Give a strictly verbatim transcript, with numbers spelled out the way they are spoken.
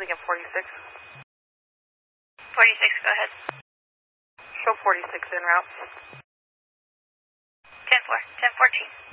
Lincoln forty-six. forty-six, go ahead. Show forty-six en route. ten four, ten fourteen.